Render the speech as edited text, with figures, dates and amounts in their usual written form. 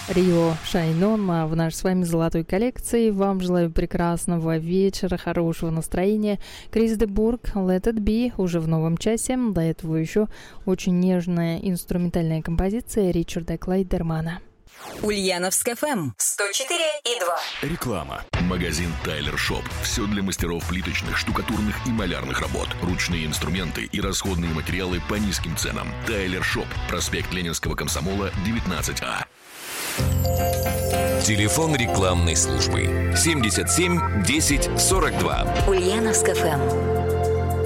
Рио Шайнон в нашей с вами золотой коллекции. Вам желаю прекрасного вечера, хорошего настроения. Крис де Бург, Let It Be, уже в новом часе. До этого еще очень нежная инструментальная композиция Ричарда Клайдермана. Ульяновск ФМ 104,2. Реклама. Магазин Тайлер Шоп. Все для мастеров плиточных, штукатурных и малярных работ. Ручные инструменты и расходные материалы по низким ценам. Тайлер Шоп. Проспект Ленинского комсомола, 19А. Телефон рекламной службы 77 10 42. Ульяновск ФМ.